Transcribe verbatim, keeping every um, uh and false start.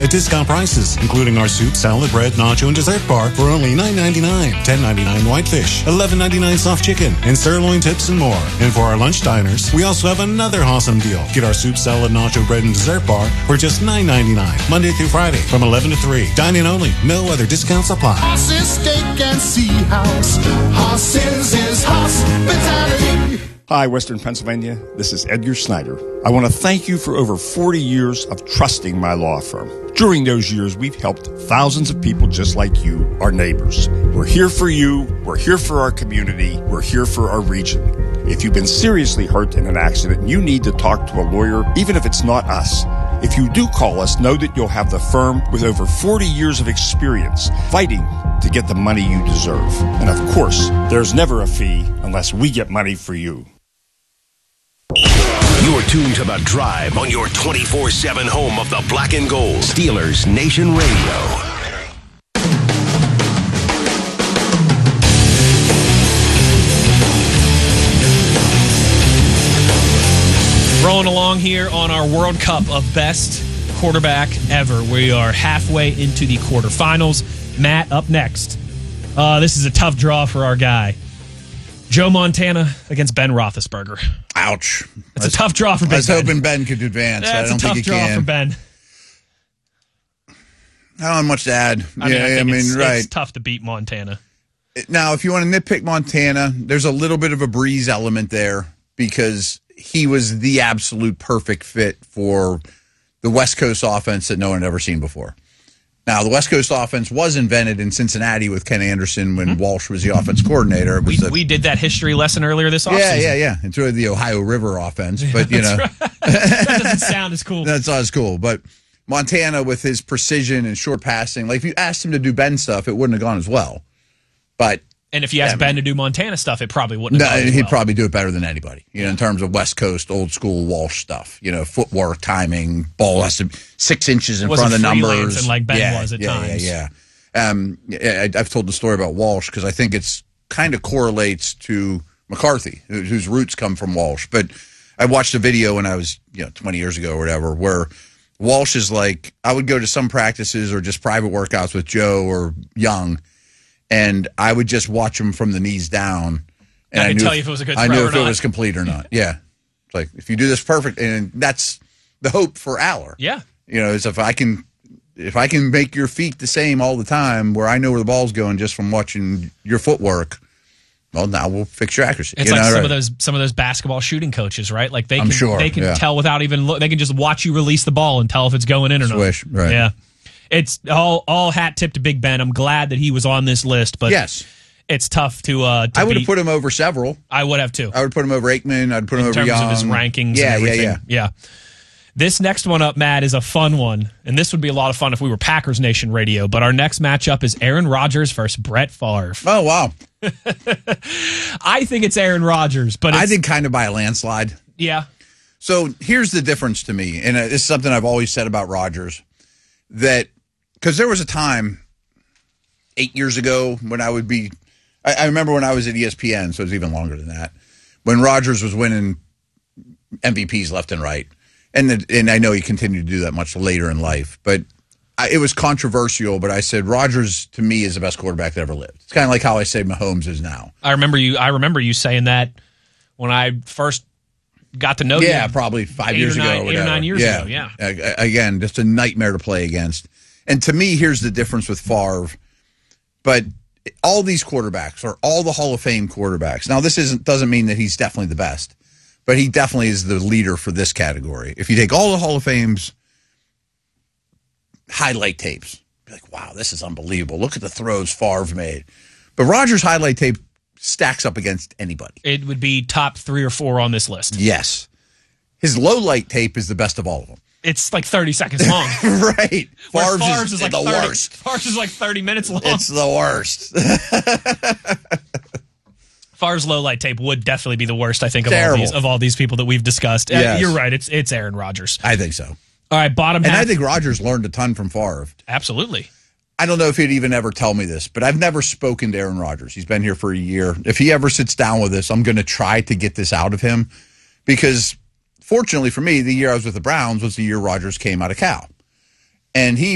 At discount prices, including our soup, salad, bread, nacho, and dessert bar for only nine ninety-nine, ten ninety-nine whitefish, eleven ninety-nine soft chicken, and sirloin tips and more. And for our lunch diners, we also have another awesome deal. Get our soup, salad, nacho, bread, and dessert bar for just nine ninety-nine, Monday through Friday from eleven to three. Dine-in only. No other discounts apply. Horses, steak, and sea house. Horses is hospitality. Hi, Western Pennsylvania. This is Edgar Snyder. I want to thank you for over forty years of trusting my law firm. During those years, we've helped thousands of people just like you, our neighbors. We're here for you. We're here for our community. We're here for our region. If you've been seriously hurt in an accident, you need to talk to a lawyer, even if it's not us. If you do call us, know that you'll have the firm with over forty years of experience fighting to get the money you deserve. And of course, there's never a fee unless we get money for you. You're tuned to The Drive on your twenty-four seven home of the Black and Gold. Steelers Nation Radio. Rolling along here on our World Cup of Best Quarterback Ever. We are halfway into the quarterfinals. Matt, up next. Uh, this is a tough draw for our guy. Joe Montana against Ben Roethlisberger. Ouch. It's a tough draw for Ben. I was hoping Ben could advance. That's I don't a tough think he draw can. for Ben. I don't have much to add. I mean, yeah, I, think I mean, it's, right. It's tough to beat Montana. Now, if you want to nitpick Montana, there's a little bit of a Breeze element there because he was the absolute perfect fit for the West Coast offense that no one had ever seen before. Now, the West Coast offense was invented in Cincinnati with Ken Anderson when mm-hmm. Walsh was the offense coordinator. We, the, we did that history lesson earlier this offseason. Yeah, yeah, yeah. It's really the Ohio River offense, but, you know. Right. That doesn't sound as cool. That's not as cool. But Montana, with his precision and short passing, like if you asked him to do Ben stuff, it wouldn't have gone as well. But And if you asked I mean, Ben to do Montana stuff, it probably wouldn't have no, gone as he'd well. probably do it better than anybody, you know, in terms of West Coast, old school Walsh stuff. You know, footwork, timing, ball has to be six inches in Wasn't front of the numbers. freelancing like Ben yeah, was at yeah, times. Yeah, yeah, um, yeah. I've told the story about Walsh because I think it's kind of correlates to McCarthy, whose roots come from Walsh. But I watched a video when I was, you know, twenty years ago or whatever, where Walsh is like, I would go to some practices or just private workouts with Joe or Young, and I would just watch him from the knees down. And I could knew tell you if it was a good I throw knew or if not. it was complete or not. Yeah. It's like, if you do this perfect, and that's the hope for Aller. Yeah. You know, is if I can if I can make your feet the same all the time where I know where the ball's going just from watching your footwork, well, now we'll fix your accuracy. It's you like know, some right? of those some of those basketball shooting coaches, right? Like they I'm can sure, they can yeah. tell without even look. They can just watch you release the ball and tell if it's going in or Swish, not. right. Yeah. It's all all hat tip to Big Ben. I'm glad that he was on this list, but yes. It's tough to. Uh, to I would have beat. put him over several. I would have too. I would put him over Aikman. I'd put him in over terms Young. of his rankings. Yeah, and yeah, everything. yeah, yeah. This next one up, Matt, is a fun one, and this would be a lot of fun if we were Packers Nation Radio. But our next matchup is Aaron Rodgers versus Brett Favre. Oh wow! I think it's Aaron Rodgers, but it's, I think kind of by a landslide. Yeah. So here's the difference to me, and this is something I've always said about Rodgers, that because there was a time eight years ago when I would be, I, I remember when I was at E S P N, so it was even longer than that, when Rodgers was winning M V Ps left and right, and the, and I know he continued to do that much later in life, but I, it was controversial. But I said Rodgers to me is the best quarterback that ever lived. It's kind of like how I say Mahomes is now. I remember you. I remember you saying that when I first got to know you. Yeah, probably five eight years or nine, ago. Or eight or nine years yeah. ago. Yeah. Uh, again, just a nightmare to play against. And to me, here's the difference with Favre. But all these quarterbacks are all the Hall of Fame quarterbacks. Now, this isn't doesn't mean that he's definitely the best, but he definitely is the leader for this category. If you take all the Hall of Fame's highlight tapes, be like, wow, this is unbelievable. Look at the throws Favre made. But Rodgers' highlight tape stacks up against anybody. It would be top three or four on this list. Yes. His low light tape is the best of all of them. It's like thirty seconds long. Right. Where Favre's, Favre's is, is like the thirty, worst. Favre's is like thirty minutes long. It's the worst. Favre's low light tape would definitely be the worst, I think, of all Terrible. these of all these people that we've discussed. Uh, Yes. You're right. It's it's Aaron Rodgers. I think so. All right, bottom And half. I think Rodgers learned a ton from Favre. Absolutely. I don't know if he'd even ever tell me this, but I've never spoken to Aaron Rodgers. He's been here for a year. If he ever sits down with us, I'm going to try to get this out of him because, fortunately for me, the year I was with the Browns was the year Rodgers came out of Cal. And he